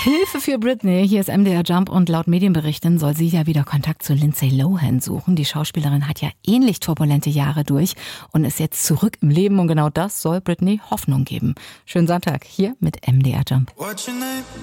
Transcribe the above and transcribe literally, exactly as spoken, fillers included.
Hilfe für Britney, hier ist M D R Jump und laut Medienberichten soll sie ja wieder Kontakt zu Lindsay Lohan suchen. Die Schauspielerin hat ja ähnlich turbulente Jahre durch und ist jetzt zurück im Leben und genau das soll Britney Hoffnung geben. Schönen Sonntag hier mit M D R Jump.